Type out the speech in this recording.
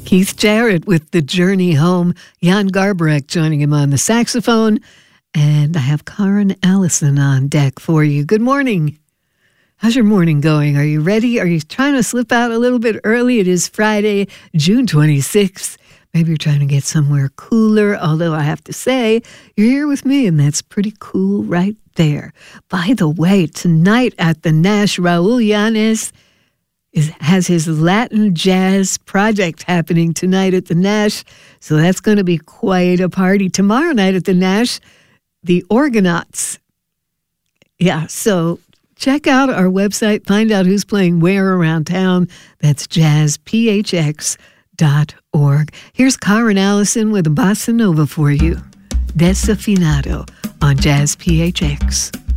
Keith Jarrett with The Journey Home. Jan Garbarek joining him on the saxophone. And I have Karen Allison on deck for you. Good morning. How's your morning going? Are you ready? Are you trying to slip out a little bit early? It is Friday, June 26th. Maybe you're trying to get somewhere cooler, although I have to say, you're here with me, and that's pretty cool right there. By the way, tonight at the Nash, Raul Yanes has his Latin jazz project happening tonight at the Nash, so that's going to be quite a party. Tomorrow night at the Nash, the Orgonauts. Yeah, so check out our website, find out who's playing where around town. That's jazzphx.org. Here's Karen Allison with a bossa nova for you. Desafinado on Jazz PHX.